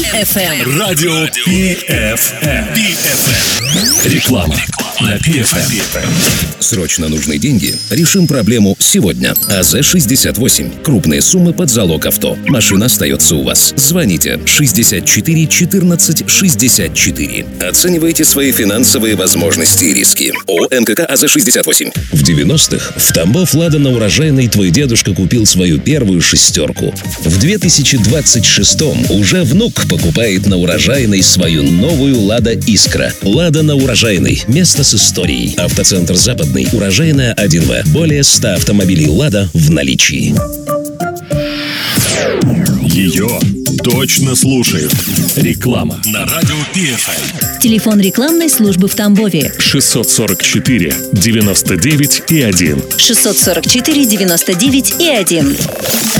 PFM. Радио PFM. Реклама на PFM. Срочно нужны деньги? Решим проблему сегодня. АЗ-68. Крупные суммы под залог авто. Машина остается у вас. Звоните 64 14 64. Оценивайте свои финансовые возможности и риски. ООО МКК АЗ-68. В 90-х в Тамбов «Лада» на Урожайной твой дедушка купил свою первую шестерку. В 2026-м уже внук покупает на Урожайной свою новую «Лада Искра». «Лада» на Урожайной. Место с историей. Автоцентр «Западный». Урожайная 1В. Более 100 автомобилей «Лада» в наличии. Ее точно слушают. Реклама на радио PFM. Телефон рекламной службы в Тамбове 644 99 и 1. 644 99 и 1.